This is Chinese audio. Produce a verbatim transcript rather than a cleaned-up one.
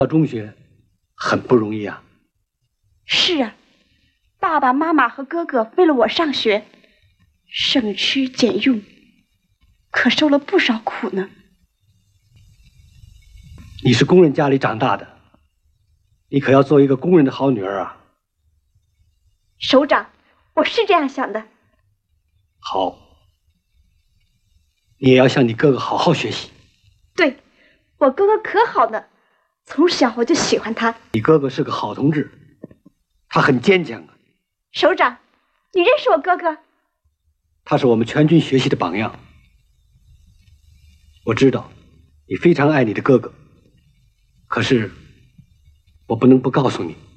到中学很不容易啊。 是啊，爸爸妈妈和哥哥为了我上学，省吃俭用，可受了不少苦呢。 你是工人家里长大的，你可要做一个工人的好女儿啊。 首长，我是这样想的。 好，你也要向你哥哥好好学习。 对，我哥哥可好呢，从小我就喜欢他。 你哥哥是个好同志，他很坚强啊。 首长，你认识我哥哥？ 他是我们全军学习的榜样。我知道你非常爱你的哥哥，可是我不能不告诉你。